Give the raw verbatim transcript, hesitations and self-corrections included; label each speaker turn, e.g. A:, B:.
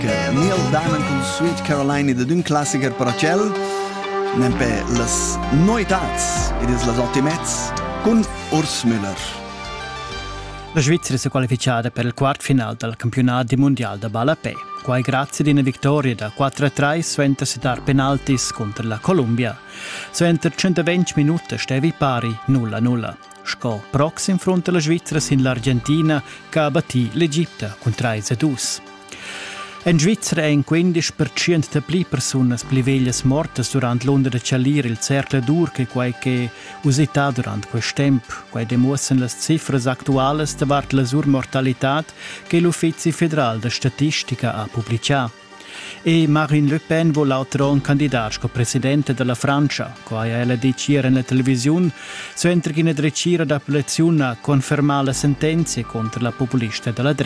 A: Neil Diamond con Sweet Caroline ed un classiker per Acel, nempe las noitats, ed es las ottimets, con Urs Müller.
B: La Svizzera si è qualificata per il quarto finale del campionato mondiale da Balapè. Quai grazie di una vittoria da quattro a tre suenter si dar penaltis contro la Colombia. Suenter centoventi minuti stevi pari nulla a nulla. Sco proxim fronte alla Svizzera sin l'Argentina che ha battuto l'Egitto con tre a due. In Svizzera è in quindici per cento di più persone pliveglias mortes durante l'onda de cialir il cercle dur che quai che usità durante questo tempo, quai dimostran las cifras actuales davart la surmortalitat che l'Uffizi Federal de Statistica ha pubblicato. E Marine Le Pen vuole autorò un candidato come presidente della Francia, quai ella diceva nella televisione, su entra che ne drecira d'appelazione a confermare le sentenze contro la populista della